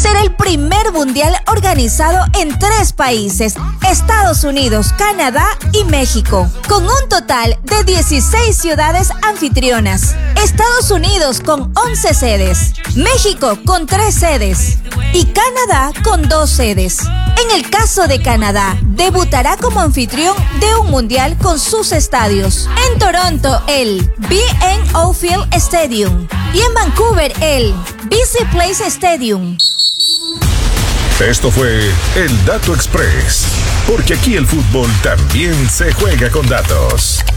será el primer mundial organizado en 3 países, Estados Unidos, Canadá y México, con un total de 16 ciudades anfitrionas. Estados Unidos con 11 sedes, México con 3 sedes y Canadá con 2 sedes. En el caso de Canadá, debutará como anfitrión de un mundial con sus estadios. En Toronto, el B&O Field Stadium y en Vancouver, el BC Place Stadium. Esto fue el Dato Express, porque aquí el fútbol también se juega con datos.